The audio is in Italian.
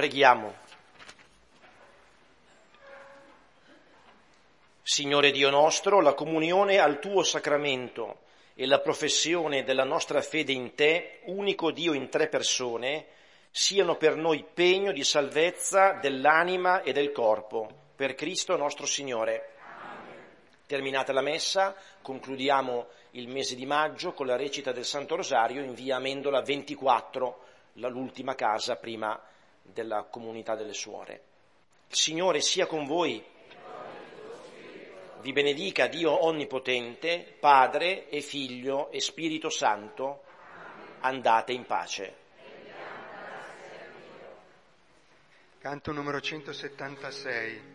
Preghiamo. Signore Dio nostro, la comunione al tuo sacramento e la professione della nostra fede in te, unico Dio in tre persone, siano per noi pegno di salvezza dell'anima e del corpo, per Cristo nostro Signore. Amen. Terminata la messa, concludiamo il mese di maggio con la recita del Santo Rosario in via Amendola 24, l'ultima casa prima della comunità delle suore. Il Signore sia con voi. Vi benedica Dio Onnipotente, Padre e Figlio e Spirito Santo. Andate in pace. Canto numero 176.